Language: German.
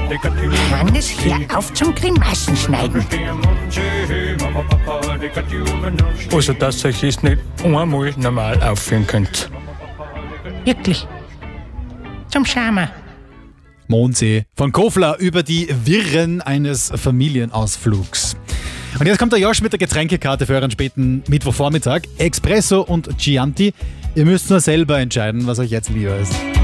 Hannes, hör auf zum Grimassenschneiden. Also, dass ihr es nicht einmal normal aufführen könnt. Wirklich. Zum Schama. Mondsee von Kofler über die Wirren eines Familienausflugs. Und jetzt kommt der Josh mit der Getränkekarte für euren späten Mittwochvormittag. Espresso und Chianti. Ihr müsst nur selber entscheiden, was euch jetzt lieber ist.